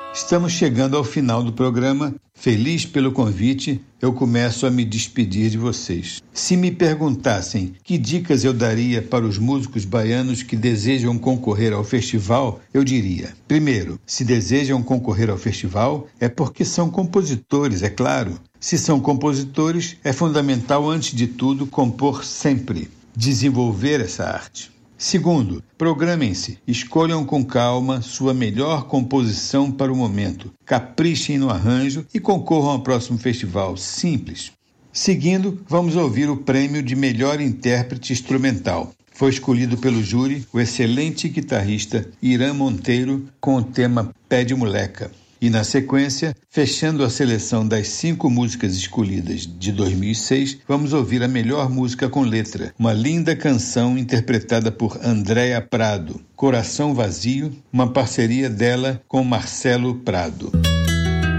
Estamos chegando ao final do programa. Feliz pelo convite, eu começo a me despedir de vocês. Se me perguntassem que dicas eu daria para os músicos baianos que desejam concorrer ao festival, eu diria: primeiro, se desejam concorrer ao festival, é porque são compositores, é claro. Se são compositores, é fundamental, antes de tudo, compor sempre, desenvolver essa arte. Segundo, programem-se, escolham com calma sua melhor composição para o momento, caprichem no arranjo e concorram ao próximo festival. Simples. Seguindo, vamos ouvir o prêmio de melhor intérprete instrumental. Foi escolhido pelo júri o excelente guitarrista Irã Monteiro com o tema Pé de Moleca. E, na sequência, fechando a seleção das 5 músicas escolhidas de 2006, vamos ouvir a melhor música com letra, uma linda canção interpretada por Andréa Prado, Coração Vazio, uma parceria dela com Marcelo Prado.